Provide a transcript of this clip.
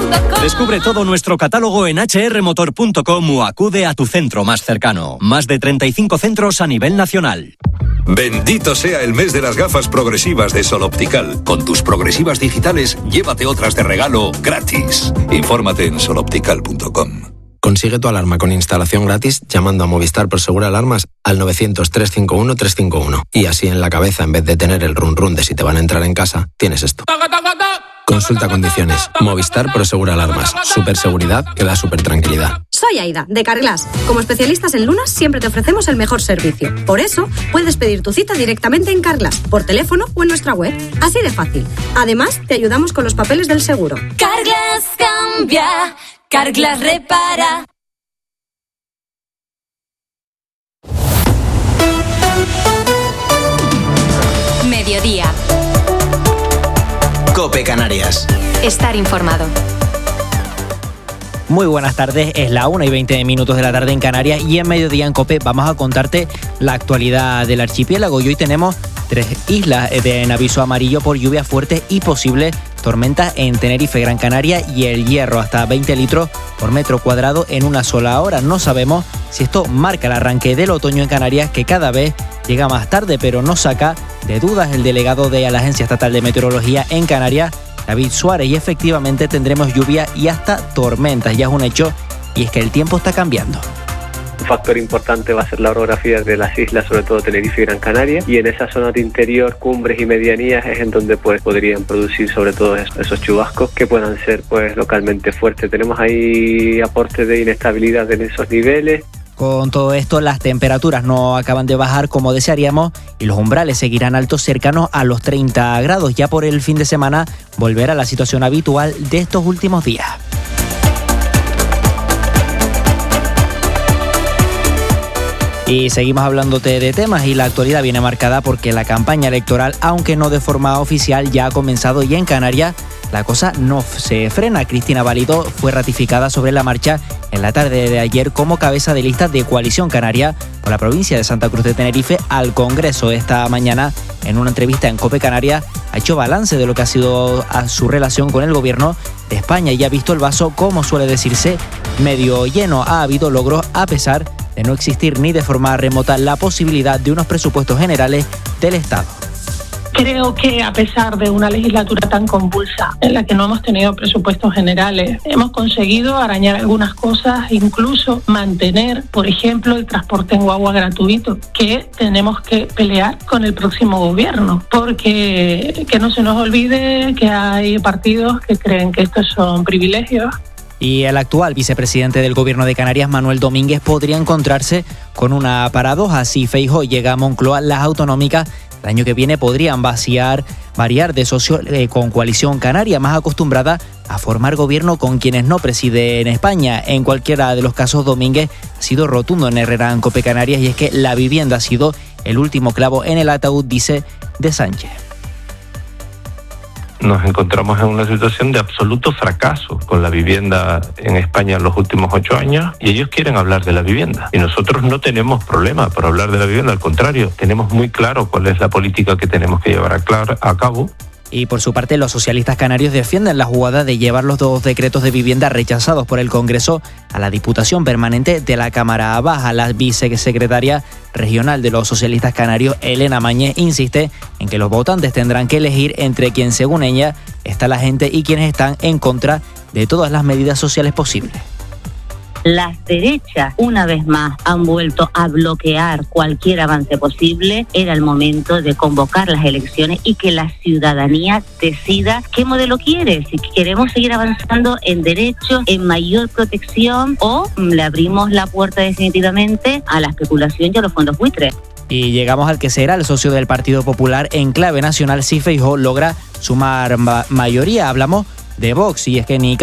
Descubre todo nuestro catálogo en hrmotor.com o acude a tu centro más cercano. Más de 35 centros a nivel nacional. Bendito sea el mes de las gafas progresivas de Sol Optical. Con tus progresivas digitales, llévate otras de regalo gratis. Infórmate en soloptical.com. Consigue tu alarma con instalación gratis llamando a Movistar Prosegur Alarmas al 900-351-351. Y así en la cabeza, en vez de tener el run run de si te van a entrar en casa, tienes esto. Consulta condiciones. Movistar Prosegur Alarmas. Superseguridad que da super tranquilidad. Soy Aida, de Carglass. Como especialistas en lunas, siempre te ofrecemos el mejor servicio. Por eso, puedes pedir tu cita directamente en Carglass, por teléfono o en nuestra web. Así de fácil. Además, te ayudamos con los papeles del seguro. Carglass cambia, Carglass repara. Mediodía. COPE Canarias. Estar informado. Muy buenas tardes, es la 1:20 de la tarde en Canarias y en Mediodía en COPE vamos a contarte la actualidad del archipiélago. Y hoy tenemos 3 islas en aviso amarillo por lluvias fuertes y posibles tormentas en Tenerife, Gran Canaria y El Hierro, hasta 20 litros por metro cuadrado en una sola hora. No sabemos si esto marca el arranque del otoño en Canarias, que cada vez llega más tarde, pero no saca de dudas el delegado de la Agencia Estatal de Meteorología en Canarias, David Suárez, y efectivamente tendremos lluvia y hasta tormentas, ya es un hecho, y es que el tiempo está cambiando. Un factor importante va a ser la orografía de las islas, sobre todo Tenerife y Gran Canaria, y en esa zona de interior, cumbres y medianías es en donde pues podrían producir sobre todo esos chubascos que puedan ser pues localmente fuertes. Tenemos ahí aportes de inestabilidad en esos niveles. Con todo esto, las temperaturas no acaban de bajar como desearíamos y los umbrales seguirán altos, cercanos a los 30 grados. Ya por el fin de semana volverá la situación habitual de estos últimos días. Y seguimos hablándote de temas, y la actualidad viene marcada porque la campaña electoral, aunque no de forma oficial, ya ha comenzado, y en Canarias la cosa no se frena. Cristina Valido fue ratificada sobre la marcha en la tarde de ayer como cabeza de lista de Coalición Canaria por la provincia de Santa Cruz de Tenerife al Congreso. Esta mañana, en una entrevista en COPE Canarias, ha hecho balance de lo que ha sido su relación con el gobierno de España y ha visto el vaso, como suele decirse, medio lleno. Ha habido logros a pesar de no existir ni de forma remota la posibilidad de unos presupuestos generales del Estado. Creo que a pesar de una legislatura tan convulsa en la que no hemos tenido presupuestos generales, hemos conseguido arañar algunas cosas, incluso mantener, por ejemplo, el transporte en guagua gratuito, que tenemos que pelear con el próximo gobierno, porque que no se nos olvide que hay partidos que creen que estos son privilegios. Y el actual vicepresidente del Gobierno de Canarias, Manuel Domínguez, podría encontrarse con una paradoja. Si Feijóo llega a Moncloa, las autonómicas el año que viene podrían variar de socio con Coalición Canaria, más acostumbrada a formar gobierno con quienes no presiden España. En cualquiera de los casos, Domínguez ha sido rotundo en Herrera en COPE Canarias, y es que la vivienda ha sido el último clavo en el ataúd, dice, de Sánchez. Nos encontramos en una situación de absoluto fracaso con la vivienda en España en los últimos 8 años, y ellos quieren hablar de la vivienda. Y nosotros no tenemos problema por hablar de la vivienda, al contrario, tenemos muy claro cuál es la política que tenemos que llevar a cabo. Y por su parte, los socialistas canarios defienden la jugada de llevar los 2 decretos de vivienda rechazados por el Congreso a la Diputación Permanente de la Cámara Baja. La vicesecretaria regional de los socialistas canarios, Elena Mañez, insiste en que los votantes tendrán que elegir entre quien, según ella, está la gente y quienes están en contra de todas las medidas sociales posibles. Las derechas, una vez más, han vuelto a bloquear cualquier avance posible. Era el momento de convocar las elecciones y que la ciudadanía decida qué modelo quiere. Si queremos seguir avanzando en derechos, en mayor protección, o le abrimos la puerta definitivamente a la especulación y a los fondos buitres. Y llegamos al que será el socio del Partido Popular en clave nacional si Feijóo logra sumar mayoría. Hablamos de Vox, y es que ni